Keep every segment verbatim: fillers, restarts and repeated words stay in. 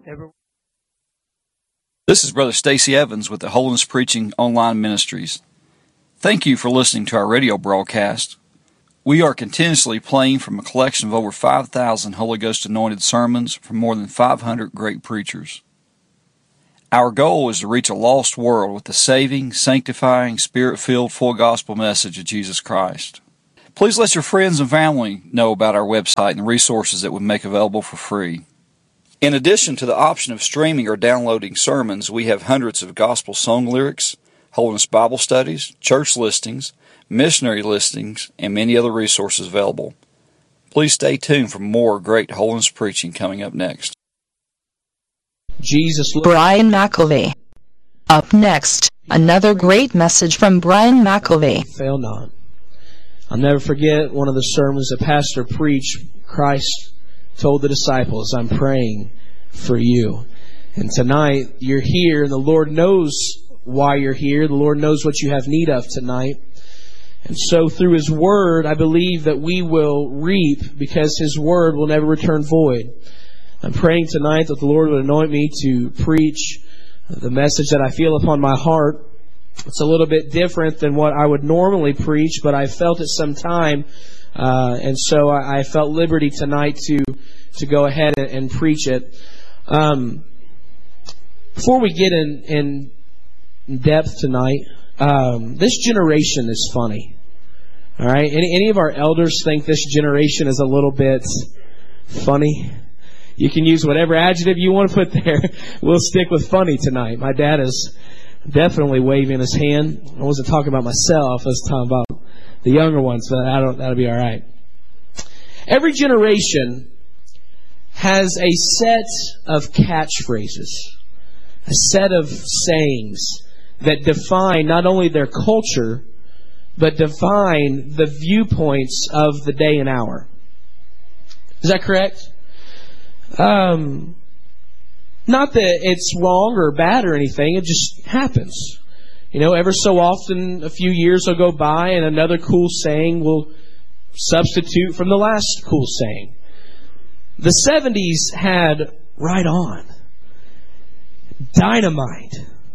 Every- This is Brother Stacy Evans with the Holiness Preaching Online Ministries. Thank you for listening to our radio broadcast. We are continuously playing from a collection of over five thousand Holy Ghost anointed sermons from more than five hundred great preachers. Our goal is to reach a lost world with the saving, sanctifying, spirit-filled, full gospel message of Jesus Christ. Please let your friends and family know about our website and the resources that we make available for free. In addition to the option of streaming or downloading sermons, we have hundreds of gospel song lyrics, Holiness Bible studies, church listings, missionary listings, and many other resources available. Please stay tuned for more great holiness preaching coming up next. Jesus. Brian McElvey. Up next, another great message from Brian McElvey. Fail not. I'll never forget one of the sermons that Pastor preached. Christ told the disciples, I'm praying for you. And tonight, you're here, and the Lord knows why you're here. The Lord knows what you have need of tonight. And so through His Word, I believe that we will reap, because His Word will never return void. I'm praying tonight that the Lord would anoint me to preach the message that I feel upon my heart. It's a little bit different than what I would normally preach, but I felt it some time. Uh, and so I, I felt liberty tonight to to go ahead and, and preach it. Um, before we get in, in depth tonight, um, this generation is funny. All right, any any of our elders think this generation is a little bit funny? You can use whatever adjective you want to put there. We'll stick with funny tonight. My dad is definitely waving his hand. I wasn't talking about myself. I was talking about the younger ones, but I don't, that'll be all right. Every generation has a set of catchphrases, a set of sayings that define not only their culture, but define the viewpoints of the day and hour. Is that correct? Um, not that it's wrong or bad or anything. It just happens. You know, ever so often, a few years will go by and another cool saying will substitute from the last cool saying. The seventies had right on, dynamite.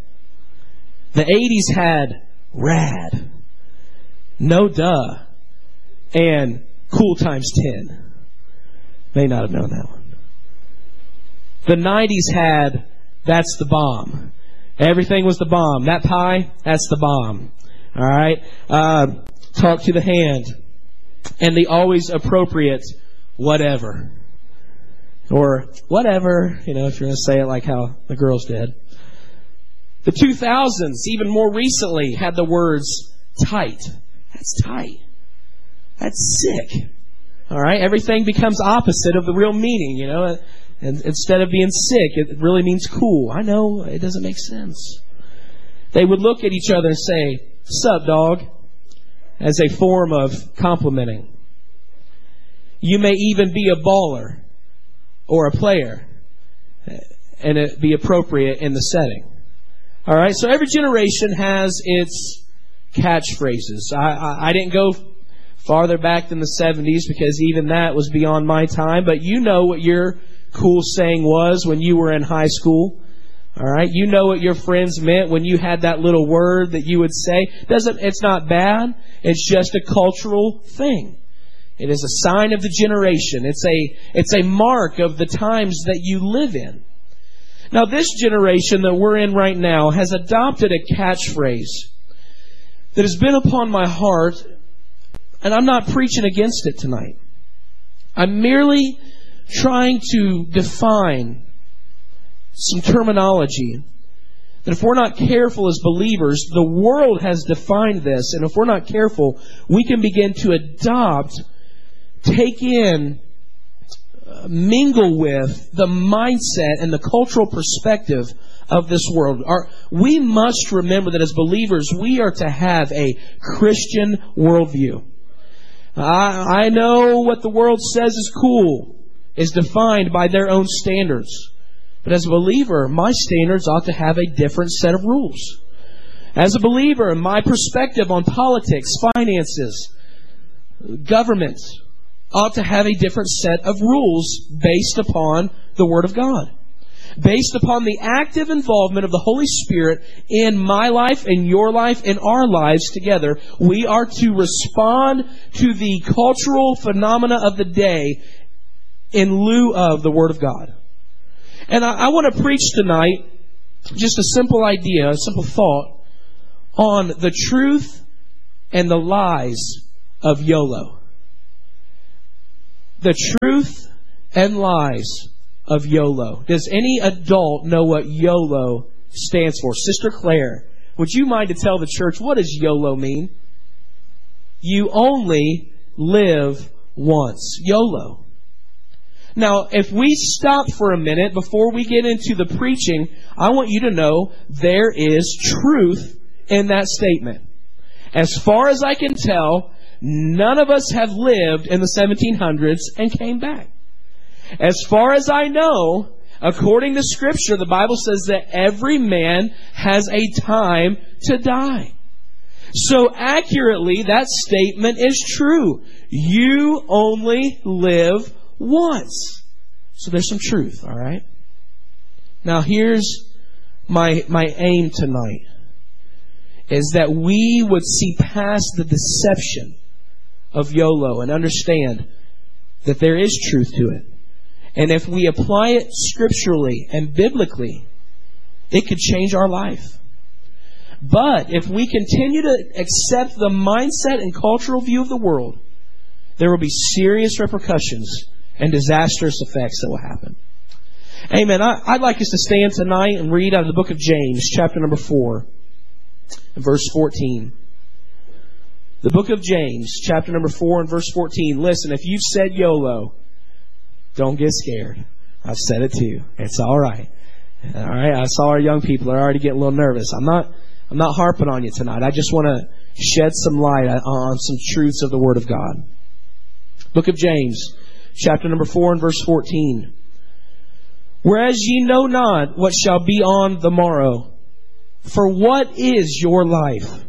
The eighties had rad, no duh, and cool times ten. May not have known that one. The nineties had that's the bomb. Everything was the bomb. That pie, that's the bomb. All right? Uh, talk to the hand. And the always appropriate whatever. Or whatever, you know, if you're going to say it like how the girls did. The two thousands, even more recently, had the words tight. That's tight. That's sick. All right? Everything becomes opposite of the real meaning, you know. And instead of being sick, it really means cool. I know, it doesn't make sense. They would look at each other and say, "Sup, dog?" as a form of complimenting. You may even be a baller or a player, and it be appropriate in the setting. All right, so every generation has its catchphrases. I, I, I didn't go farther back than the seventies because even that was beyond my time, but you know what your cool saying was when you were in high school. All right, you know what your friends meant when you had that little word that you would say. Doesn't it's not bad. It's just a cultural thing. It is a sign of the generation. It's a it's a mark of the times that you live in. Now, this generation that we're in right now has adopted a catchphrase that has been upon my heart, and I'm not preaching against it tonight. I'm merely trying to define some terminology that if we're not careful as believers, the world has defined this, and if we're not careful, we can begin to adopt, take in, uh, mingle with the mindset and the cultural perspective of this world. Our, we must remember that as believers, we are to have a Christian worldview. I, I know what the world says is cool is defined by their own standards. But as a believer, my standards ought to have a different set of rules. As a believer, my perspective on politics, finances, government ought to have a different set of rules based upon the Word of God. based upon the active involvement of the Holy Spirit in my life, in your life, in our lives together, we are to respond to the cultural phenomena of the day in lieu of the Word of God. And I, I want to preach tonight just a simple idea, a simple thought on the truth and the lies of YOLO. The truth and lies of YOLO. Does any adult know what YOLO stands for? Sister Claire, would you mind to tell the church, what does YOLO mean? You only live once. YOLO. Now, if we stop for a minute before we get into the preaching, I want you to know there is truth in that statement. As far as I can tell, none of us have lived in the seventeen hundreds and came back. As far as I know, according to Scripture, the Bible says that every man has a time to die. So accurately, that statement is true. You only live once. So there's some truth, all right? Now here's my my aim tonight, is that we would see past the deception of YOLO and understand that there is truth to it. And if we apply it scripturally and biblically, it could change our life. But if we continue to accept the mindset and cultural view of the world, there will be serious repercussions and disastrous effects that will happen. Amen. I, I'd like us to stand tonight and read out of the book of James, chapter number four, verse fourteen. The book of James, chapter number four and verse fourteen. Listen, if you've said YOLO, don't get scared. I've said it too. It's all right. All right. I saw our young people are already getting a little nervous. I'm not. I'm not harping on you tonight. I just want to shed some light on some truths of the Word of God. Book of James, chapter number four and verse fourteen. Whereas ye know not what shall be on the morrow, for what is your life?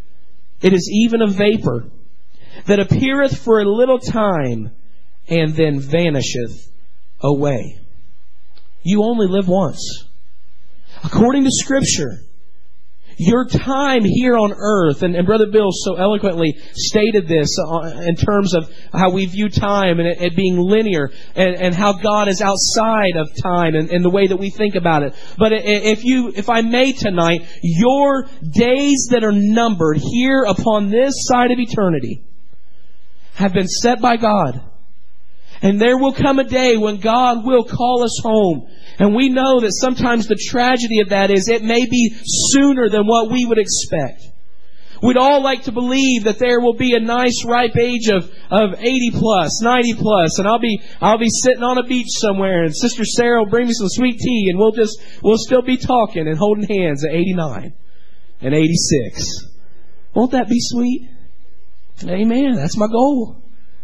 It is even a vapor that appeareth for a little time and then vanisheth away. You only live once. According to Scripture, your time here on earth, and, and Brother Bill so eloquently stated this in terms of how we view time and it, it being linear, and, and how God is outside of time and, and the way that we think about it. But if you, if I may tonight, your days that are numbered here upon this side of eternity have been set by God. And there will come a day when God will call us home. And we know that sometimes the tragedy of that is it may be sooner than what we would expect. We'd all like to believe that there will be a nice ripe age of, of eighty plus, ninety plus, and I'll be I'll be sitting on a beach somewhere, and Sister Sarah will bring me some sweet tea, and we'll just we'll still be talking and holding hands at eighty-nine and eighty-six. Won't that be sweet? Amen. That's my goal.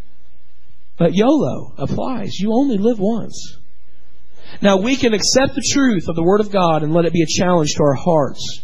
But YOLO applies. You only live once. Now, we can accept the truth of the Word of God and let it be a challenge to our hearts.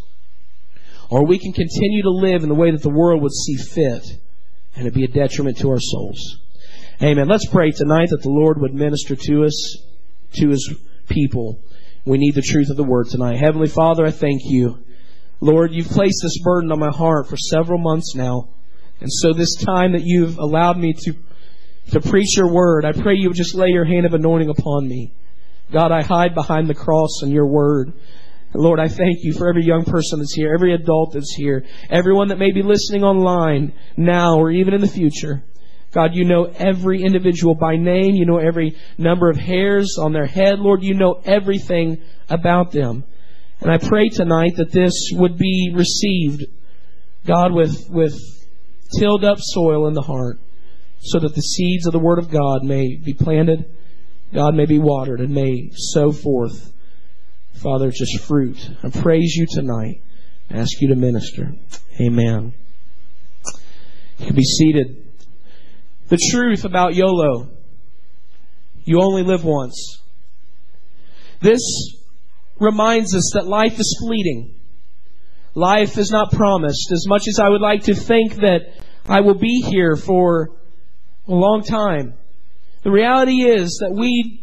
Or we can continue to live in the way that the world would see fit, and it be a detriment to our souls. Amen. Let's pray tonight that the Lord would minister to us, to His people. We need the truth of the Word tonight. Heavenly Father, I thank You. Lord, You've placed this burden on my heart for several months now. And so this time that You've allowed me to to preach Your Word, I pray You would just lay Your hand of anointing upon me. God, I hide behind the cross and Your Word. And Lord, I thank You for every young person that's here, every adult that's here, everyone that may be listening online now or even in the future. God, You know every individual by name. You know every number of hairs on their head. Lord, You know everything about them. And I pray tonight that this would be received, God, with, with tilled up soil in the heart, so that the seeds of the Word of God may be planted, God may be watered, and may sow forth, Father, just fruit. I praise You tonight. I ask You to minister. Amen. You can be seated. The truth about YOLO. You only live once. This reminds us that life is fleeting. Life is not promised. As much as I would like to think that I will be here for a long time, the reality is that we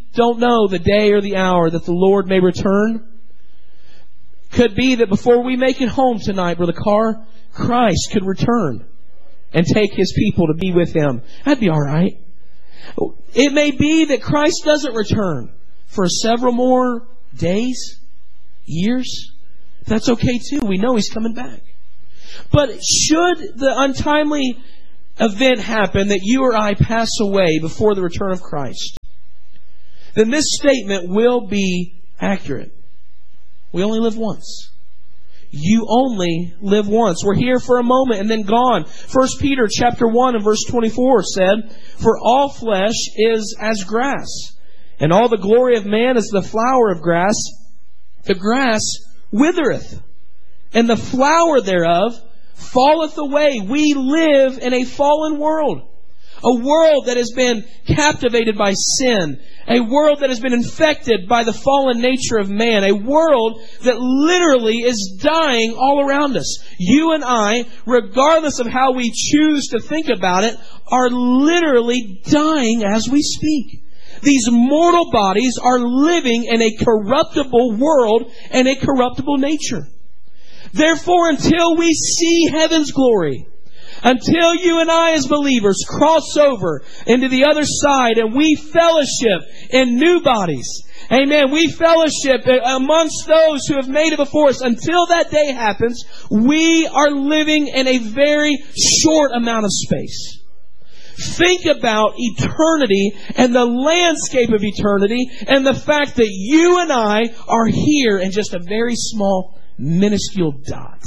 don't know the day or the hour that the Lord may return. Could be that before we make it home tonight, Brother Carr, Christ could return and take His people to be with Him. That'd be all right. It may be that Christ doesn't return for several more days, years. That's okay too. We know He's coming back. But should the untimely event happen that you or I pass away before the return of Christ, then this statement will be accurate. We only live once. You only live once. We're here for a moment and then gone. First Peter chapter one and verse twenty-four said, "For all flesh is as grass, and all the glory of man is the flower of grass. The grass withereth, and the flower thereof falleth away." We live in a fallen world. A world that has been captivated by sin. A world that has been infected by the fallen nature of man. A world that literally is dying all around us. You and I, regardless of how we choose to think about it, are literally dying as we speak. These mortal bodies are living in a corruptible world and a corruptible nature. Therefore, until we see heaven's glory, until you and I as believers cross over into the other side and we fellowship in new bodies, amen, we fellowship amongst those who have made it before us, until that day happens, we are living in a very short amount of space. Think about eternity and the landscape of eternity and the fact that you and I are here in just a very small, minuscule dot.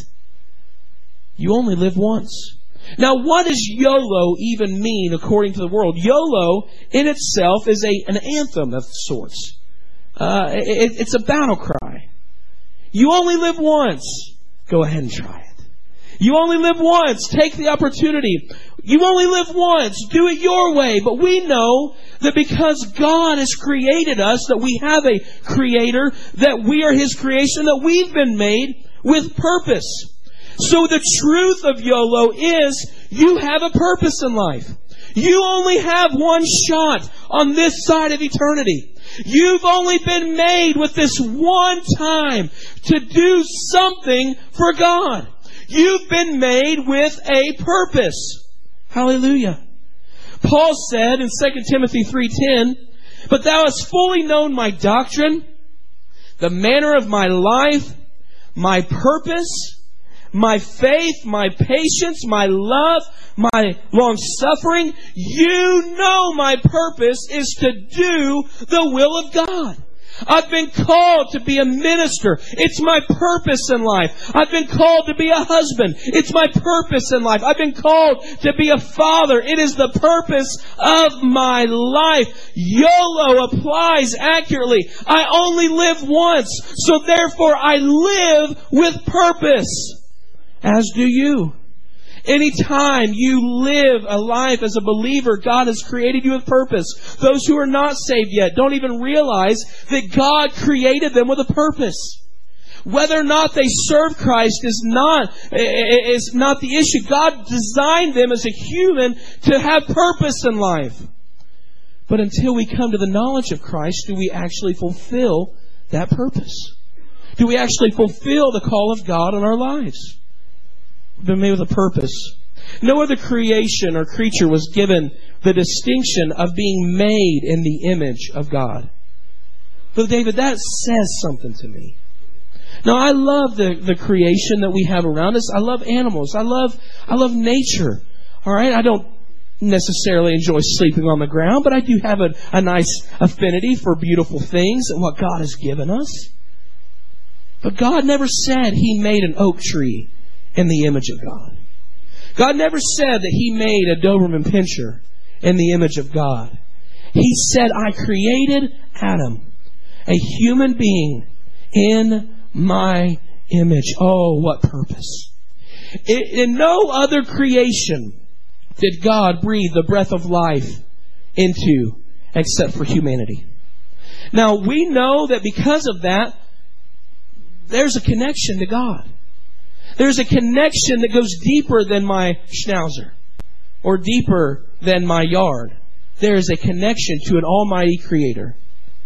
You only live once. Now, what does YOLO even mean according to the world? YOLO in itself is a an anthem of sorts. Uh, it, it's a battle cry. You only live once. Go ahead and try it. You only live once. Take the opportunity. You only live once. Do it your way. But we know that because God has created us, that we have a Creator, that we are His creation, that we've been made with purpose. So the truth of YOLO is you have a purpose in life. You only have one shot on this side of eternity. You've only been made with this one time to do something for God. You've been made with a purpose. Hallelujah. Paul said in Second Timothy three ten, "But thou hast fully known my doctrine, the manner of my life, my purpose, my faith, my patience, my love, my long-suffering. You know my purpose is to do the will of God. I've been called to be a minister. It's my purpose in life. I've been called to be a husband. It's my purpose in life. I've been called to be a father. It is the purpose of my life." YOLO applies accurately. I only live once, so therefore I live with purpose. As do you. Anytime you live a life as a believer, God has created you with purpose. Those who are not saved yet don't even realize that God created them with a purpose. Whether or not they serve Christ is not, is not the issue. God designed them as a human to have purpose in life. But until we come to the knowledge of Christ, do we actually fulfill that purpose? Do we actually fulfill the call of God on our lives? Been made with a purpose. No other creation or creature was given the distinction of being made in the image of God. But David, that says something to me. Now, I love the, the creation that we have around us. I love animals. I love I love nature. All right, I don't necessarily enjoy sleeping on the ground, but I do have a, a nice affinity for beautiful things and what God has given us. But God never said He made an oak tree in the image of God. God never said that He made a Doberman Pinscher in the image of God. He said, "I created Adam, a human being, in my image." Oh, what purpose. In no other creation did God breathe the breath of life into except for humanity. Now, we know that because of that, there's a connection to God. There's a connection that goes deeper than my schnauzer or deeper than my yard. There is a connection to an almighty Creator.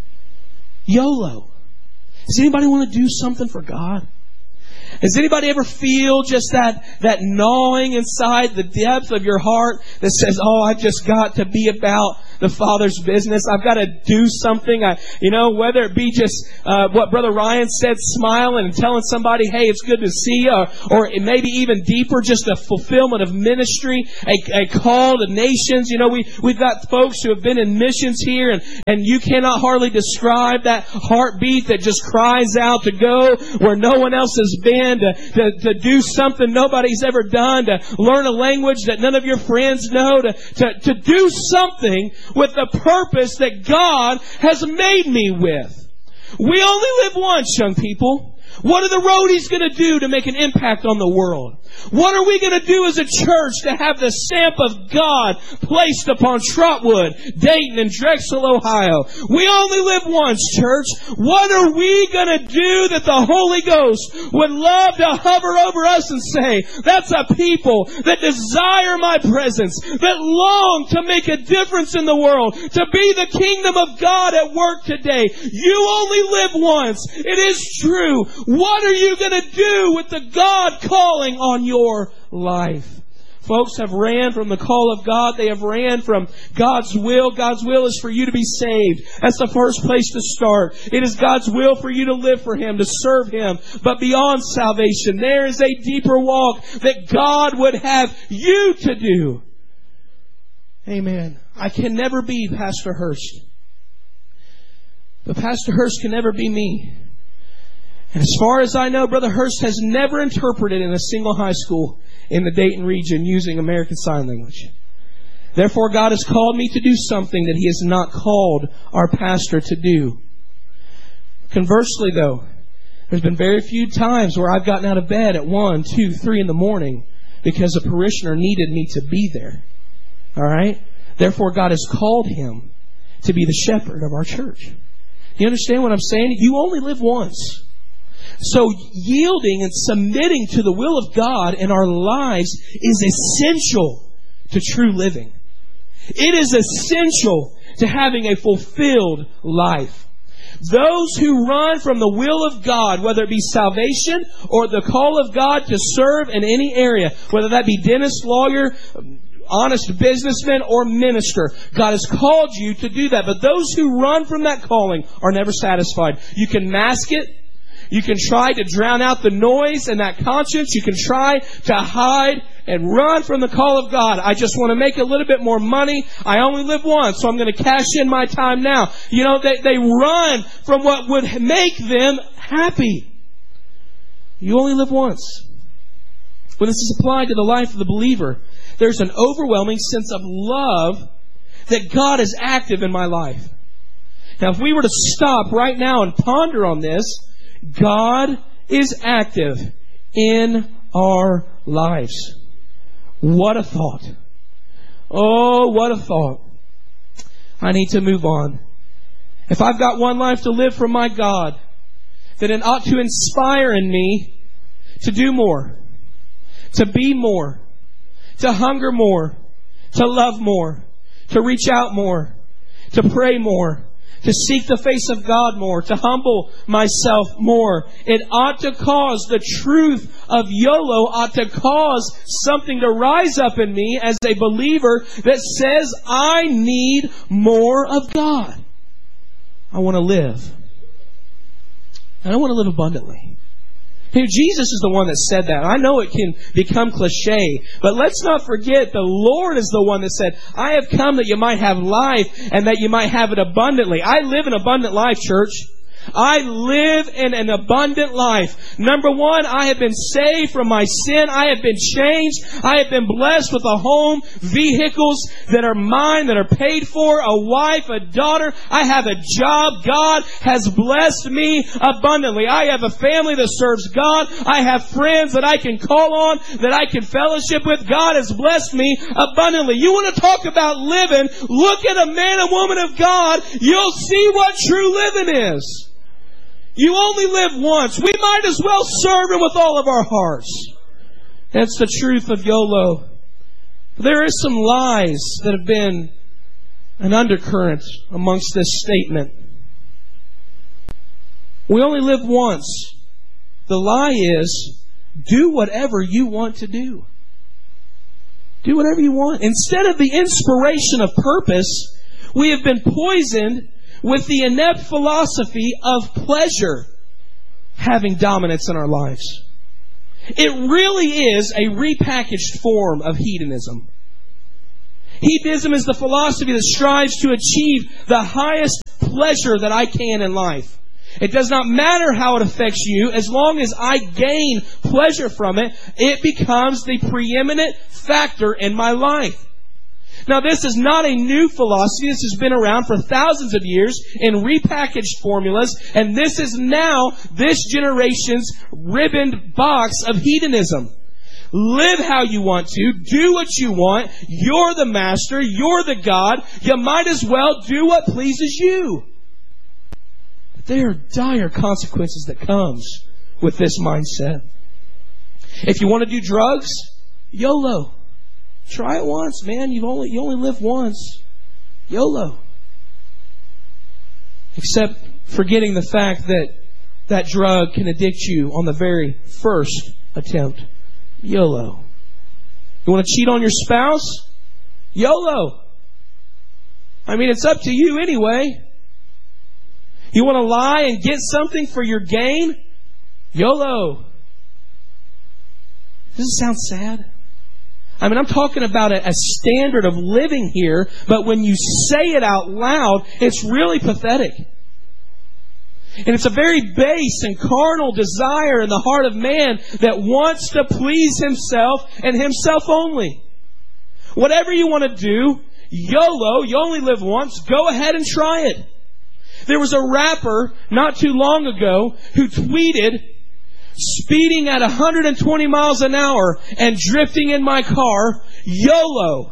YOLO. Does anybody want to do something for God? Does anybody ever feel just that, that gnawing inside the depth of your heart that says, oh, I've just got to be about the Father's business. I've got to do something. I, you know, whether it be just uh, what Brother Ryan said, smiling and telling somebody, hey, it's good to see you, or, or maybe even deeper, just a fulfillment of ministry, a, a call to nations. You know, we, we've got folks who have been in missions here, and, and you cannot hardly describe that heartbeat that just cries out to go where no one else has been, to, to, to do something nobody's ever done, to learn a language that none of your friends know, to, to, to do something with the purpose that God has made me with. We only live once, young people. What are the roadies going to do to make an impact on the world? What are we going to do as a church to have the stamp of God placed upon Trotwood, Dayton, and Drexel, Ohio? We only live once, church. What are we going to do that the Holy Ghost would love to hover over us and say, that's a people that desire my presence, that long to make a difference in the world, to be the kingdom of God at work today? You only live once. It is true. What are you going to do with the God calling on your life? Folks have ran from the call of God. They have ran from God's will. God's will is for you to be saved. That's the first place to start. It is God's will for you to live for Him, to serve Him. But beyond salvation, there is a deeper walk that God would have you to do. Amen. I can never be Pastor Hurst. But Pastor Hurst can never be me. And as far as I know, Brother Hurst has never interpreted in a single high school in the Dayton region using American Sign Language. Therefore, God has called me to do something that He has not called our pastor to do. Conversely, though, there's been very few times where I've gotten out of bed at one, two, three in the morning because a parishioner needed me to be there. All right? Therefore, God has called him to be the shepherd of our church. You understand what I'm saying? You only live once. So yielding and submitting to the will of God in our lives is essential to true living. It is essential to having a fulfilled life. Those who run from the will of God, whether it be salvation or the call of God to serve in any area, whether that be dentist, lawyer, honest businessman, or minister, God has called you to do that. But those who run from that calling are never satisfied. You can mask it. You can try to drown out the noise and that conscience. You can try to hide and run from the call of God. I just want to make a little bit more money. I only live once, so I'm going to cash in my time now. You know, they, they run from what would make them happy. You only live once. When this is applied to the life of the believer, there's an overwhelming sense of love that God is active in my life. Now, if we were to stop right now and ponder on this, God is active in our lives. What a thought. Oh, what a thought. I need to move on. If I've got one life to live for my God, then it ought to inspire in me to do more, to be more, to hunger more, to love more, to reach out more, to pray more, to seek the face of God more, to humble myself more. It ought to cause, the truth of YOLO ought to cause something to rise up in me as a believer that says, I need more of God. I want to live. And I want to live abundantly. Hey, Jesus is the one that said that. I know it can become cliche, but let's not forget the Lord is the one that said, I have come that you might have life and that you might have it abundantly. I live an abundant life, church. I live in an abundant life. Number one, I have been saved from my sin. I have been changed. I have been blessed with a home, vehicles that are mine, that are paid for, a wife, a daughter. I have a job. God has blessed me abundantly. I have a family that serves God. I have friends that I can call on, that I can fellowship with. God has blessed me abundantly. You want to talk about living? Look at a man and woman of God. You'll see what true living is. You only live once. We might as well serve Him with all of our hearts. That's the truth of YOLO. There is some lies that have been an undercurrent amongst this statement. We only live once. The lie is, do whatever you want to do. Do whatever you want. Instead of the inspiration of purpose, we have been poisoned with the inept philosophy of pleasure having dominance in our lives. It really is a repackaged form of hedonism. Hedonism is the philosophy that strives to achieve the highest pleasure that I can in life. It does not matter how it affects you. As long as I gain pleasure from it, it becomes the preeminent factor in my life. Now, this is not a new philosophy. This has been around for thousands of years in repackaged formulas, and this is now this generation's ribboned box of hedonism. Live how you want to. Do what you want. You're the master. You're the God. You might as well do what pleases you. But there are dire consequences that comes with this mindset. If you want to do drugs, YOLO. Try it once, man. You've only you only live once. YOLO. Except forgetting the fact that that drug can addict you on the very first attempt. YOLO. You want to cheat on your spouse? YOLO. I mean, it's up to you anyway. You want to lie and get something for your gain? YOLO. Does it sound sad? I mean, I'm talking about a, a standard of living here, but when you say it out loud, it's really pathetic. And it's a very base and carnal desire in the heart of man that wants to please himself and himself only. Whatever you want to do, YOLO, you only live once, go ahead and try it. There was a rapper not too long ago who tweeted, speeding at one hundred twenty miles an hour and drifting in my car, YOLO.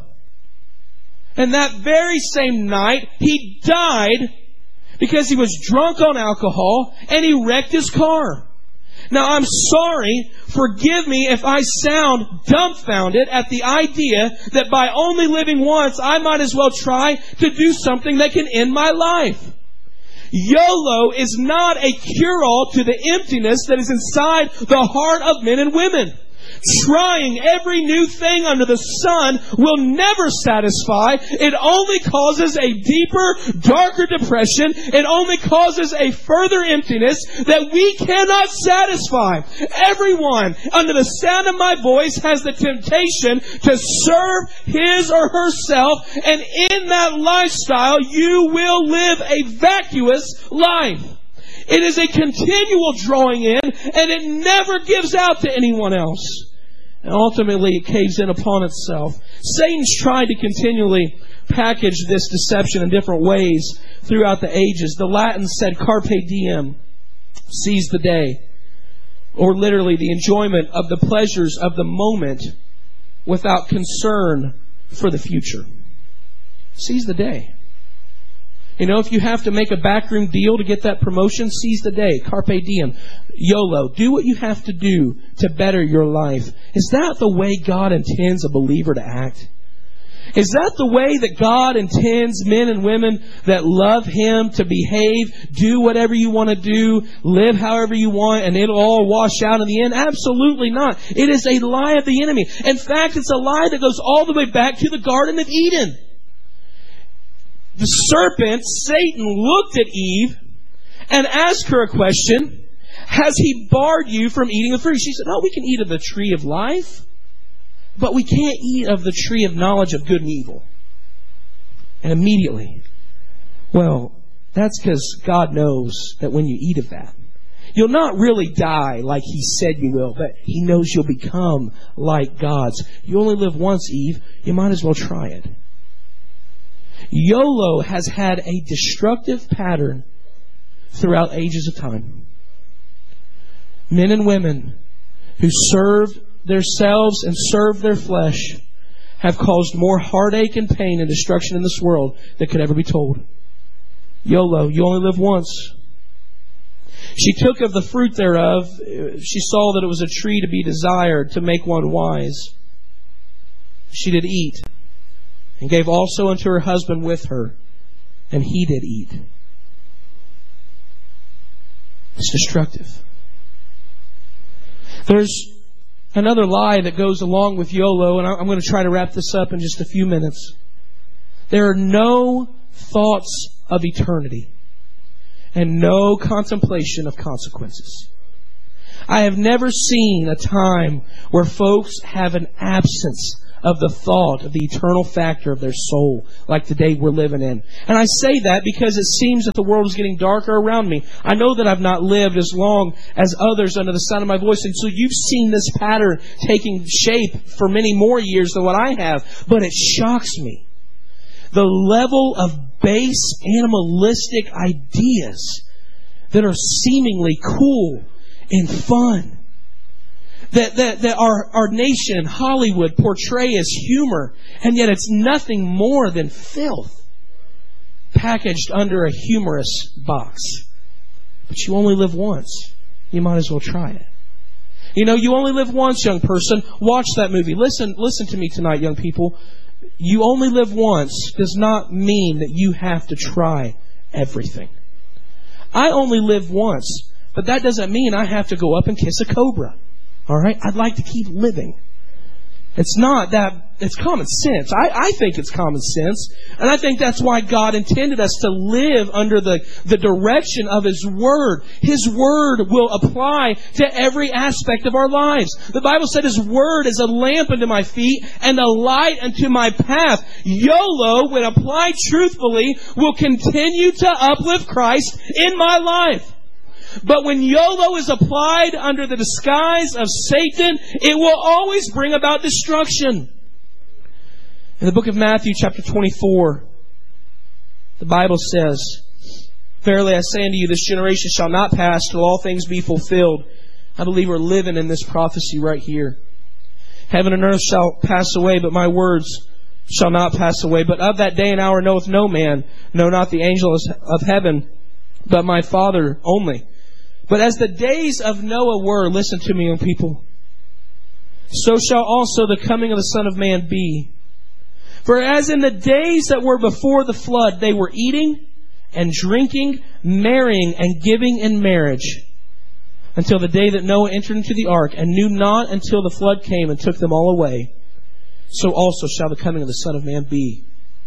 And that very same night, he died because he was drunk on alcohol and he wrecked his car. Now, I'm sorry, forgive me if I sound dumbfounded at the idea that by only living once, I might as well try to do something that can end my life. YOLO is not a cure-all to the emptiness that is inside the heart of men and women. Trying every new thing under the sun will never satisfy. It only causes a deeper, darker depression. It only causes a further emptiness that we cannot satisfy. Everyone under the sound of my voice has the temptation to serve his or herself, and in that lifestyle you will live a vacuous life. It is a continual drawing in, and it never gives out to anyone else. And ultimately it caves in upon itself. Satan's tried to continually package this deception in different ways throughout the ages. The Latins said carpe diem, seize the day. Or literally the enjoyment of the pleasures of the moment without concern for the future. Seize the day. You know, if you have to make a backroom deal to get that promotion, seize the day. Carpe diem. YOLO. Do what you have to do to better your life. Is that the way God intends a believer to act? Is that the way that God intends men and women that love Him to behave? Do whatever you want to do. Live however you want, and it'll all wash out in the end? Absolutely not. It is a lie of the enemy. In fact, it's a lie that goes all the way back to the Garden of Eden. The serpent, Satan, looked at Eve and asked her a question. Has he barred you from eating the fruit? She said, no, we can eat of the tree of life, but we can't eat of the tree of knowledge of good and evil. And immediately, well, that's because God knows that when you eat of that, you'll not really die like He said you will, but He knows you'll become like gods. You only live once, Eve. You might as well try it. YOLO has had a destructive pattern throughout ages of time. Men and women who served themselves and served their flesh have caused more heartache and pain and destruction in this world than could ever be told. YOLO, you only live once. She took of the fruit thereof. She saw that it was a tree to be desired to make one wise. She did eat, and gave also unto her husband with her, and he did eat. It's destructive. There's another lie that goes along with YOLO, and I'm going to try to wrap this up in just a few minutes. There are no thoughts of eternity and no contemplation of consequences. I have never seen a time where folks have an absence of the thought of the eternal factor of their soul, like the day we're living in. And I say that because it seems that the world is getting darker around me. I know that I've not lived as long as others under the sound of my voice, and so you've seen this pattern taking shape for many more years than what I have. But it shocks me. The level of base, animalistic ideas that are seemingly cool and fun, That, that, that our, our nation, Hollywood, portray as humor, and yet it's nothing more than filth packaged under a humorous box. But you only live once. You might as well try it. You know, you only live once, young person. Watch that movie. Listen, listen to me tonight, young people. You only live once does not mean that you have to try everything. I only live once, but that doesn't mean I have to go up and kiss a cobra. All right? I'd like to keep living. It's not that, it's common sense. I, I think it's common sense. And I think that's why God intended us to live under the, the direction of His Word. His Word will apply to every aspect of our lives. The Bible said His Word is a lamp unto my feet and a light unto my path. YOLO, when applied truthfully, will continue to uplift Christ in my life. But when YOLO is applied under the disguise of Satan, it will always bring about destruction. In the book of Matthew, chapter twenty-four, the Bible says, "Verily I say unto you, this generation shall not pass till all things be fulfilled." I believe we're living in this prophecy right here. "Heaven and earth shall pass away, but my words shall not pass away. But of that day and hour knoweth no man, no, not the angels of heaven, but my Father only. But as the days of Noah were," listen to me, young people, "so shall also the coming of the Son of Man be. For as in the days that were before the flood, they were eating and drinking, marrying and giving in marriage, until the day that Noah entered into the ark, and knew not until the flood came and took them all away. So also shall the coming of the Son of Man be."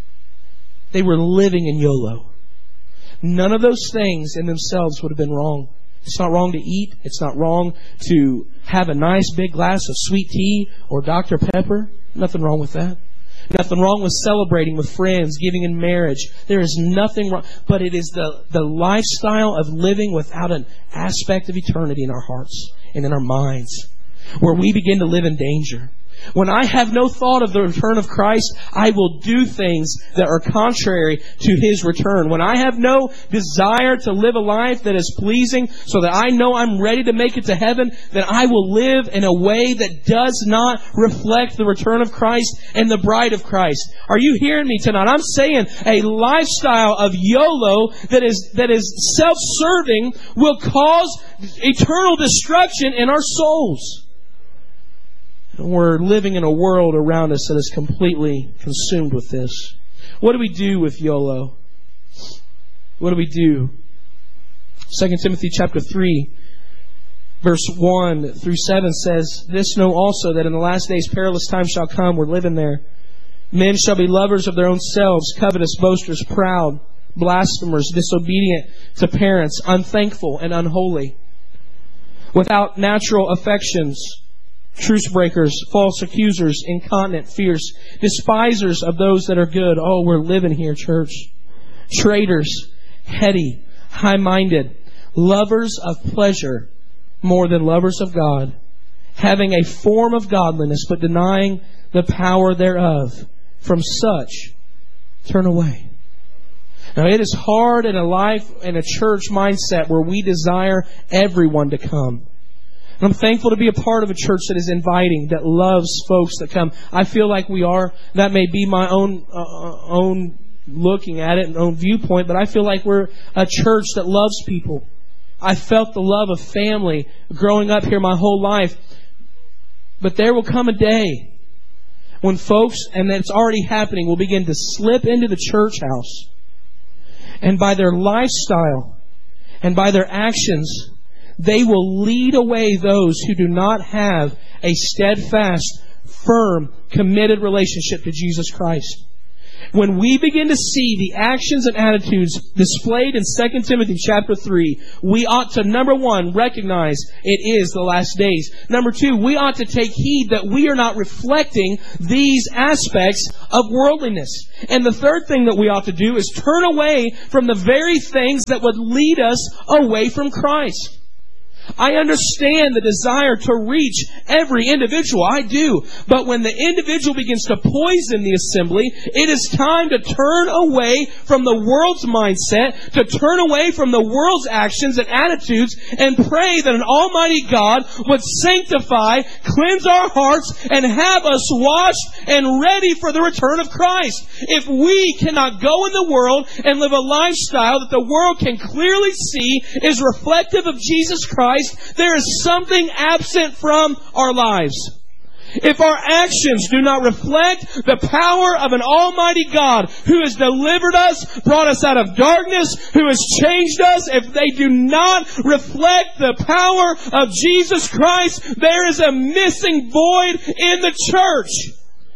They were living in YOLO. None of those things in themselves would have been wrong. It's not wrong to eat. It's not wrong to have a nice big glass of sweet tea or Doctor Pepper. Nothing wrong with that. Nothing wrong with celebrating with friends, giving in marriage. There is nothing wrong. But it is the, the lifestyle of living without an aspect of eternity in our hearts and in our minds, where we begin to live in danger. When I have no thought of the return of Christ, I will do things that are contrary to His return. When I have no desire to live a life that is pleasing so that I know I'm ready to make it to heaven, then I will live in a way that does not reflect the return of Christ and the bride of Christ. Are you hearing me tonight? I'm saying a lifestyle of YOLO that is, that is self-serving will cause eternal destruction in our souls. We're living in a world around us that is completely consumed with this. What do we do with YOLO? What do we do? Second Timothy chapter three, verse one through seven says, "This know also that in the last days perilous times shall come." We're living there. "Men shall be lovers of their own selves, covetous, boasters, proud, blasphemers, disobedient to parents, unthankful and unholy, without natural affections, truce breakers, false accusers, incontinent, fierce, despisers of those that are good." Oh, we're living here, church. "Traitors, heady, high-minded, lovers of pleasure more than lovers of God, having a form of godliness, but denying the power thereof. From such, turn away." Now, it is hard in a life, in a church mindset where we desire everyone to come. And I'm thankful to be a part of a church that is inviting, that loves folks that come. I feel like we are. That may be my own uh, own looking at it and own viewpoint, but I feel like we're a church that loves people. I felt the love of family growing up here my whole life. But there will come a day when folks, and it's already happening, will begin to slip into the church house. And by their lifestyle and by their actions, they will lead away those who do not have a steadfast, firm, committed relationship to Jesus Christ. When we begin to see the actions and attitudes displayed in Second Timothy chapter three, we ought to, number one, recognize it is the last days. Number two, we ought to take heed that we are not reflecting these aspects of worldliness. And the third thing that we ought to do is turn away from the very things that would lead us away from Christ. I understand the desire to reach every individual. I do. But when the individual begins to poison the assembly, it is time to turn away from the world's mindset, to turn away from the world's actions and attitudes, and pray that an almighty God would sanctify, cleanse our hearts, and have us washed and ready for the return of Christ. If we cannot go in the world and live a lifestyle that the world can clearly see is reflective of Jesus Christ, there is something absent from our lives. If our actions do not reflect the power of an almighty God who has delivered us, brought us out of darkness, who has changed us, if they do not reflect the power of Jesus Christ, there is a missing void in the church.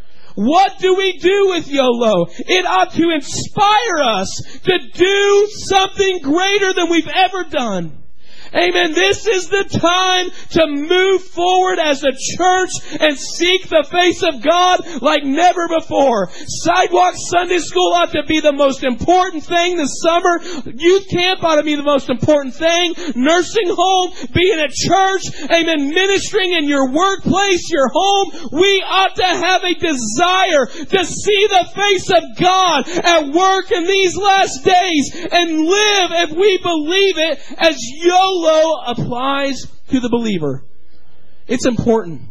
What do we do with YOLO? It ought to inspire us to do something greater than we've ever done. Amen. This is the time to move forward as a church and seek the face of God like never before. Sidewalk Sunday School ought to be the most important thing this summer. Youth camp ought to be the most important thing. Nursing home, being at church, amen, ministering in your workplace, your home. We ought to have a desire to see the face of God at work in these last days and live, if we believe it, as YOLO applies to the believer. It's important.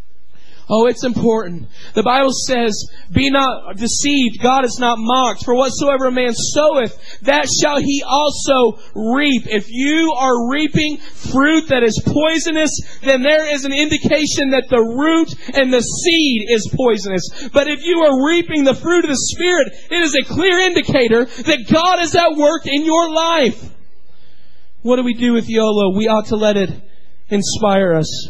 Oh, it's important. The Bible says, be not deceived, God is not mocked. For whatsoever a man soweth, that shall he also reap. If you are reaping fruit that is poisonous, then there is an indication that the root and the seed is poisonous. But if you are reaping the fruit of the Spirit, it is a clear indicator that God is at work in your life. What do we do with YOLO? We ought to let it inspire us.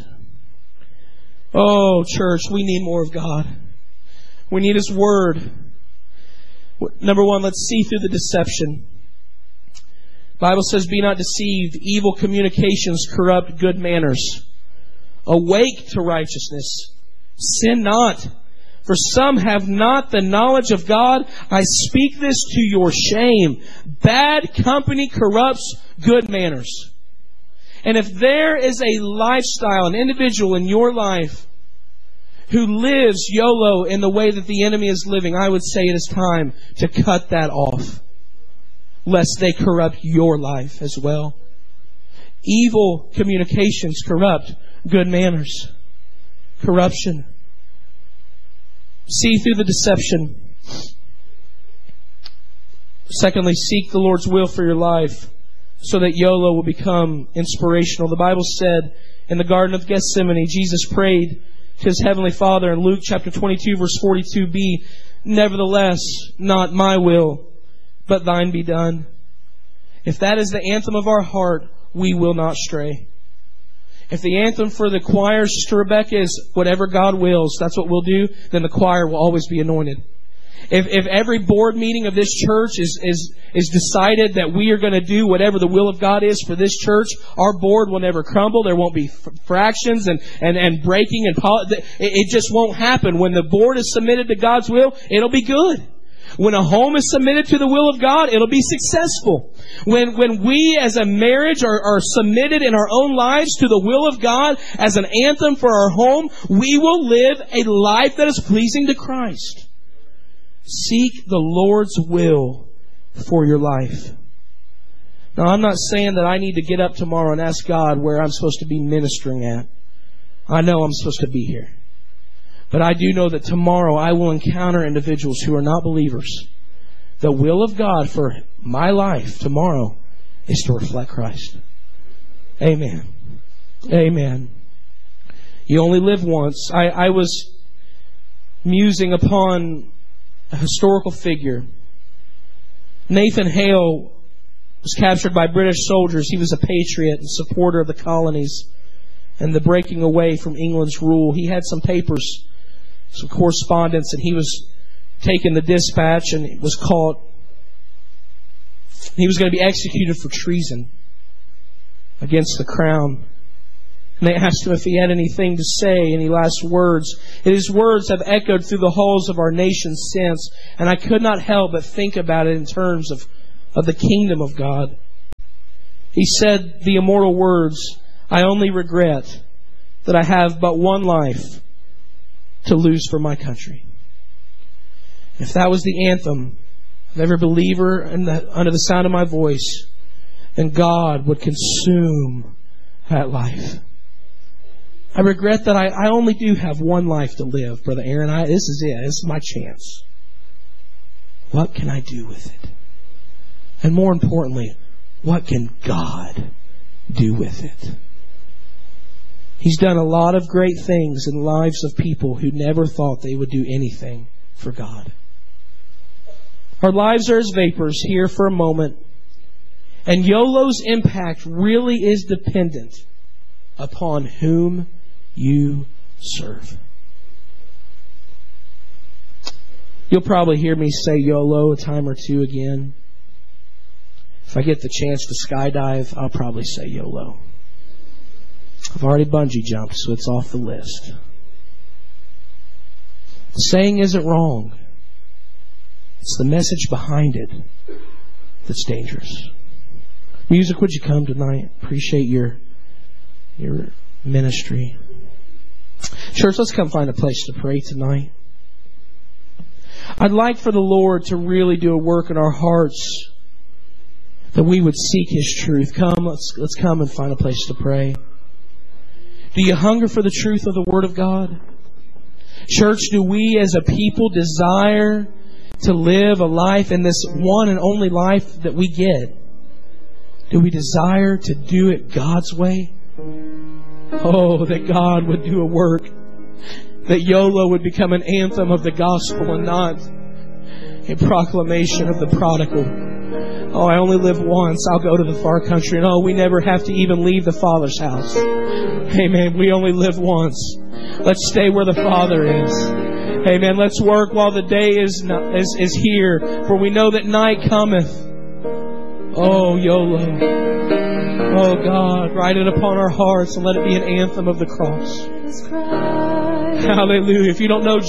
Oh, church, we need more of God. We need His Word. Number one, let's see through the deception. The Bible says, be not deceived. Evil communications corrupt good manners. Awake to righteousness. Sin not. For some have not the knowledge of God. I speak this to your shame. Bad company corrupts good manners. And if there is a lifestyle, an individual in your life who lives YOLO in the way that the enemy is living, I would say it is time to cut that off, lest they corrupt your life as well. Evil communications corrupt good manners. Corruption. See through the deception. Secondly, seek the Lord's will for your life so that YOLO will become inspirational. The Bible said in the Garden of Gethsemane, Jesus prayed to His Heavenly Father in Luke chapter twenty-two, verse forty-two b, nevertheless, not my will, but thine be done. If that is the anthem of our heart, we will not stray. If the anthem for the choir, Sister Rebecca, is whatever God wills, that's what we'll do, then the choir will always be anointed. If if every board meeting of this church is is is decided that we are going to do whatever the will of God is for this church, our board will never crumble. There won't be f- fractions and, and, and breaking. and pol- it, it just won't happen. When the board is submitted to God's will, it'll be good. When a home is submitted to the will of God, it'll be successful. When when we as a marriage are, are submitted in our own lives to the will of God as an anthem for our home, we will live a life that is pleasing to Christ. Seek the Lord's will for your life. Now, I'm not saying that I need to get up tomorrow and ask God where I'm supposed to be ministering at. I know I'm supposed to be here. But I do know that tomorrow I will encounter individuals who are not believers. The will of God for my life tomorrow is to reflect Christ. Amen. Amen. You only live once. I, I was musing upon a historical figure. Nathan Hale was captured by British soldiers. He was a patriot and supporter of the colonies and the breaking away from England's rule. He had some papers, some correspondence, and he was taken the dispatch and was caught. He was going to be executed for treason against the crown. And they asked him if he had anything to say, any last words. And his words have echoed through the halls of our nation since. And I could not help but think about it in terms of, of the kingdom of God. He said the immortal words, "I only regret that I have but one life to lose for my country." If that was the anthem of every believer in the, under the sound of my voice, then God would consume that life. I regret that I, I only do have one life to live, Brother Aaron. I, this is it. This is my chance. What can I do with it? And more importantly, what can God do with it? He's done a lot of great things in the lives of people who never thought they would do anything for God. Our lives are as vapors here for a moment. And YOLO's impact really is dependent upon whom you serve. You'll probably hear me say YOLO a time or two again. If I get the chance to skydive, I'll probably say YOLO. I've already bungee jumped, so it's off the list. The saying isn't wrong. It's the message behind it that's dangerous. Music, would you come tonight? Appreciate your your ministry. Church, let's come find a place to pray tonight. I'd like for the Lord to really do a work in our hearts, that we would seek His truth. Come, let's let's come and find a place to pray. Do you hunger for the truth of the Word of God? Church, do we as a people desire to live a life in this one and only life that we get? Do we desire to do it God's way? Oh, that God would do a work. That YOLO would become an anthem of the gospel and not a proclamation of the prodigal. Oh, I only live once. I'll go to the far country. And oh, we never have to even leave the Father's house. Amen. We only live once. Let's stay where the Father is. Amen. Let's work while the day is, not, is, is here. For we know that night cometh. Oh, YOLO. Oh, God, write it upon our hearts and let it be an anthem of the cross. Hallelujah. If you don't know